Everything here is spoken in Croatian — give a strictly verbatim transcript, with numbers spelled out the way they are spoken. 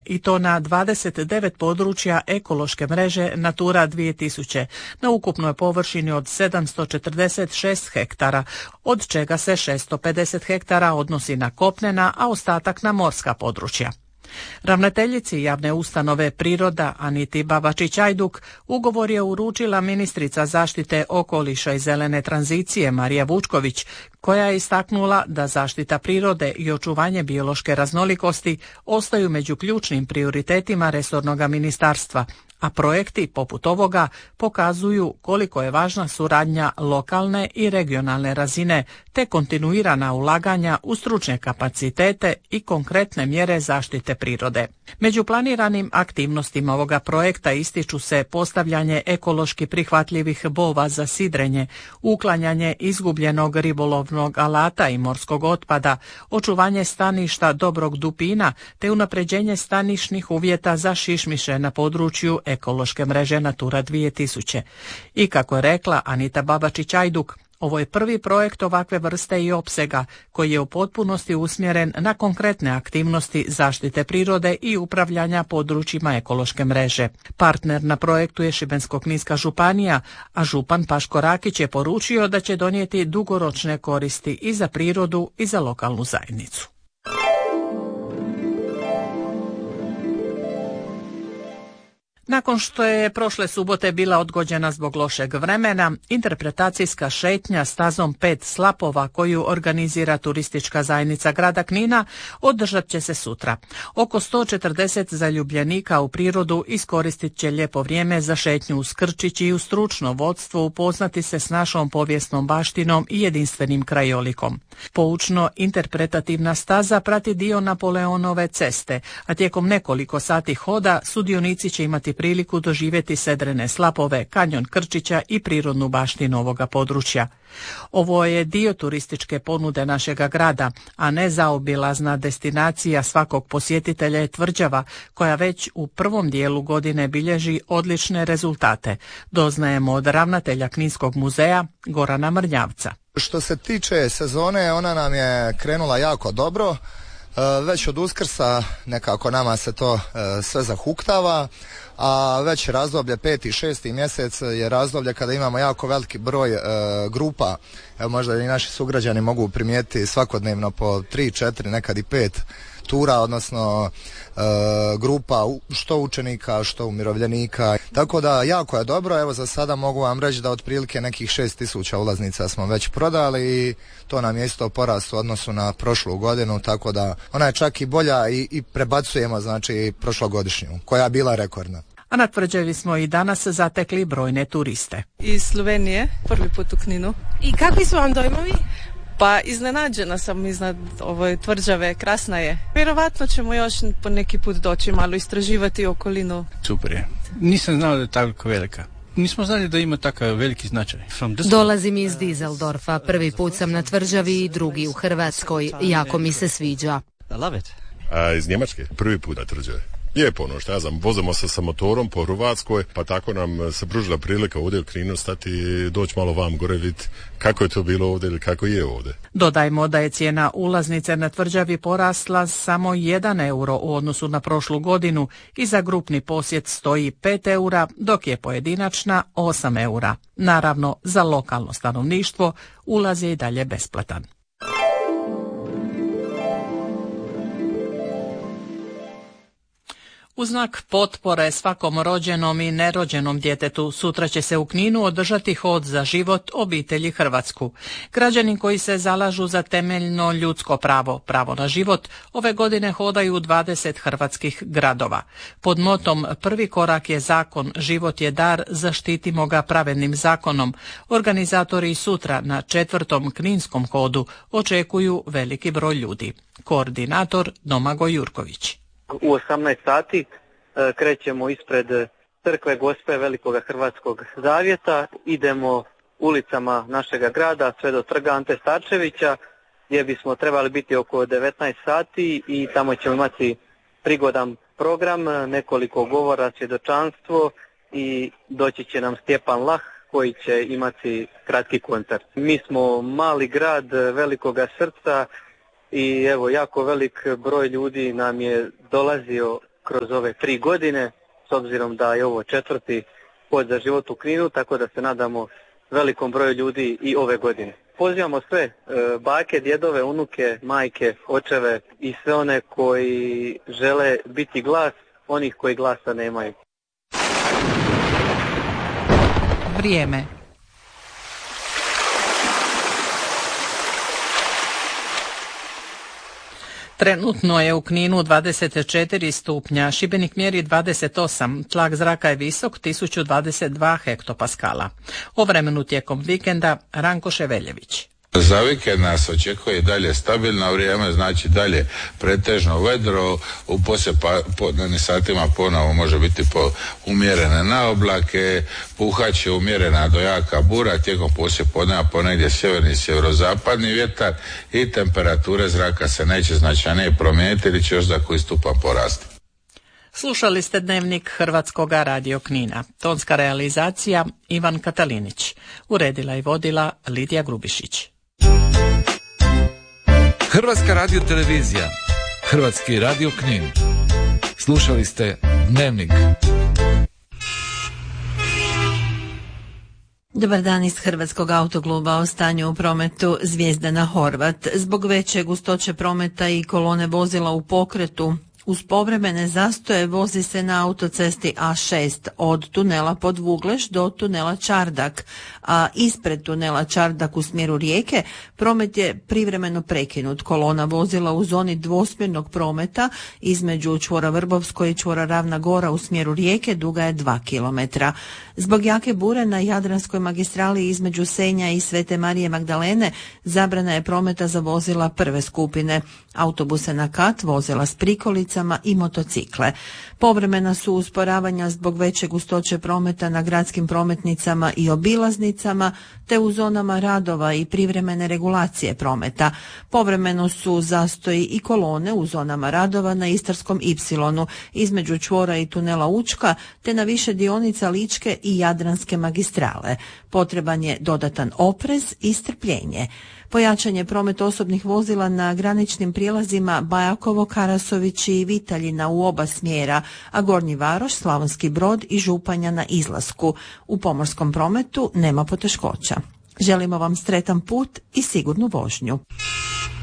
i to na dvadeset devet područja ekološke mreže Natura dvije tisuće na ukupnoj površini od sedamsto četrdeset šest hektara, od čega se šesto pedeset hektara odnosi na kopnena, a ostatak na morska područja. Ravnateljici javne ustanove Priroda Aniti Babačić-Ajduk ugovor je uručila ministrica zaštite okoliša i zelene tranzicije Marija Vučković, koja je istaknula da zaštita prirode i očuvanje biološke raznolikosti ostaju među ključnim prioritetima resornog ministarstva, a projekti poput ovoga pokazuju koliko je važna suradnja lokalne i regionalne razine, te kontinuirana ulaganja u stručne kapacitete i konkretne mjere zaštite prirode. Među planiranim aktivnostima ovoga projekta ističu se postavljanje ekološki prihvatljivih bova za sidrenje, uklanjanje izgubljenog ribolovnog alata i morskog otpada, očuvanje staništa dobrog dupina, te unapređenje stanišnih uvjeta za šišmiše na području ekološke mreže Natura dvije tisuće. I kako je rekla Anita Babačić-Ajduk, ovo je prvi projekt ovakve vrste i opsega koji je u potpunosti usmjeren na konkretne aktivnosti zaštite prirode i upravljanja područjima ekološke mreže. Partner na projektu je Šibensko-kninska županija, a župan Paško Rakić je poručio da će donijeti dugoročne koristi i za prirodu i za lokalnu zajednicu. Nakon što je prošle subote bila odgođena zbog lošeg vremena, interpretacijska šetnja stazom pet slapova koju organizira turistička zajednica grada Knina održat će se sutra. Oko sto četrdeset zaljubljenika u prirodu iskoristit će lijepo vrijeme za šetnju uz Krčić i u stručno vodstvo upoznati se s našom povijesnom baštinom i jedinstvenim krajolikom. Poučno interpretativna staza prati dio Napoleonove ceste, a tijekom nekoliko sati hoda sudionici će imati priliku doživjeti sedrene slapove, kanjon Krčića i prirodnu baštinu ovoga područja. Ovo je dio turističke ponude našega grada, a ne zaobilazna destinacija svakog posjetitelja je Tvrđava, koja već u prvom dijelu godine bilježi odlične rezultate. Doznajemo od ravnatelja Kninskog muzeja Gorana Mrnjavca. Što se tiče sezone, ona nam je krenula jako dobro. Već od Uskrsa nekako nama se to sve zahuktava, a već razdoblje peti i šesti mjesec je razdoblje kada imamo jako veliki broj e, grupa. Evo, možda i naši sugrađani mogu primijetiti svakodnevno po tri, četiri, nekad i pet tura, odnosno e, grupa što učenika, što umirovljenika. Tako da jako je dobro. Evo, za sada mogu vam reći da otprilike nekih šest tisuća ulaznica smo već prodali i to nam je isto porast u odnosu na prošlu godinu, tako da ona je čak i bolja i, i prebacujemo znači prošlogodišnju, koja je bila rekordna. A na Tvrđavi smo i danas zatekli brojne turiste. Iz Slovenije, prvi put u Kninu. I kakvi su vam dojmovi? Pa iznenađena sam iznad ove Tvrđave, krasna je. Vjerovatno ćemo još po neki put doći malo istraživati okolinu. Super je. Nisam znao da je tako velika. Nismo znali da ima takav veliki značaj. Dolazim iz Dizeldorfa. Prvi put sam na Tvrđavi i drugi u Hrvatskoj. Jako mi se sviđa. A iz Njemačke? Prvi put na Tvrđavi. Lijepo, ono što ja znam, vozimo se sa motorom po Hrvatskoj, pa tako nam se pružila prilika ovdje u Kninu stati i doći malo vam gore vidjeti kako je to bilo ovdje ili kako je ovdje. Dodajmo da je cijena ulaznice na Tvrđavi porasla samo jedan euro u odnosu na prošlu godinu i za grupni posjet stoji pet eura, dok je pojedinačna osam eura. Naravno, za lokalno stanovništvo ulaz je i dalje besplatan. U znak potpore svakom rođenom i nerođenom djetetu sutra će se u Kninu održati hod za život obitelji Hrvatsku. Građani koji se zalažu za temeljno ljudsko pravo, pravo na život, ove godine hodaju u dvadeset hrvatskih gradova. Pod motom Prvi korak je zakon, život je dar, zaštitimo ga pravednim zakonom. Organizatori sutra na četvrtom kninskom hodu očekuju veliki broj ljudi. Koordinator Domagoj Jurković. U osamnaest sati e, krećemo ispred crkve Gospe Velikoga Hrvatskog zavjeta, idemo ulicama našega grada sve do trga Ante Starčevića, gdje bismo trebali biti oko devetnaest sati i tamo ćemo imati prigodan program, nekoliko govora, svjedočanstvo i doći će nam Stjepan Lah koji će imati kratki koncert. Mi smo mali grad velikoga srca i evo, jako velik broj ljudi nam je dolazio kroz ove tri godine, s obzirom da je ovo četvrti Put za život u Kninu, tako da se nadamo velikom broju ljudi i ove godine. Pozivamo sve e, bake, djedove, unuke, majke, očeve i sve one koji žele biti glas onih koji glasa nemaju. Vrijeme. Trenutno je u Kninu dvadeset četiri stupnja, Šibenik mjeri dvadeset osam, tlak zraka je visok tisuću dvadeset dva hektopaskala. O vremenu tijekom vikenda Ranko Ševeljević. Za vikend nas očekuje i dalje stabilno vrijeme, znači dalje pretežno vedro, u poslijepodnevnim satima ponovo može biti po umjerene naoblake, puhat će umjerena do jaka bura, tijekom poslijepodneva ponegdje sjeverni i sjeverozapadni vjetar i temperature zraka se neće značajnije promijeniti ili će još za koji stupanj porasti. Slušali ste Dnevnik Hrvatskoga radio Knina. Tonska realizacija Ivan Katalinić. Uredila i vodila Lidija Grubišić. Hrvatska radiotelevizija, Hrvatski radio Knin. Slušali ste Dnevnik. Dobar dan iz Hrvatskog autokluba. O stanju u prometu Zvijezdana Horvat. Zbog veće gustoće prometa i kolone vozila u pokretu, uz povremene zastoje vozi se na autocesti A šest od tunela Podvugleš do tunela Čardak, a ispred tunela Čardak u smjeru Rijeke promet je privremeno prekinut. Kolona vozila u zoni dvosmjernog prometa između čvora Vrbovsko i čvora Ravna Gora u smjeru Rijeke duga je dva kilometra. Zbog jake bure na Jadranskoj magistrali između Senja i Svete Marije Magdalene zabrana je prometa za vozila prve skupine, autobuse na kat, vozila s prikolicama i motocikle. Povremena su usporavanja zbog veće gustoće prometa na gradskim prometnicama i obilaznicama, te u zonama radova i privremene regulacije prometa. Povremeno su zastoji i kolone u zonama radova na Istarskom ipsilonu između čvora i tunela Učka, te na više dionica Ličke i Jadranske magistrale. Potreban je dodatan oprez i strpljenje. Pojačan je promet osobnih vozila na graničnim prijelazima Bajakovo, Karasović i Vitaljina u oba smjera, a Gornji Varoš, Slavonski Brod i Županja na izlasku. U pomorskom prometu nema poteškoća. Želimo vam sretan put i sigurnu vožnju.